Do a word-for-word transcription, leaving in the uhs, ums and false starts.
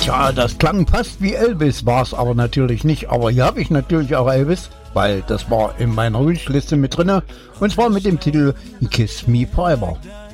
Tja, das klang fast wie Elvis, war es aber natürlich nicht. Aber hier habe ich natürlich auch Elvis, weil das war in meiner Wunschliste mit drinne. Und zwar mit dem Titel Kiss Me Forever.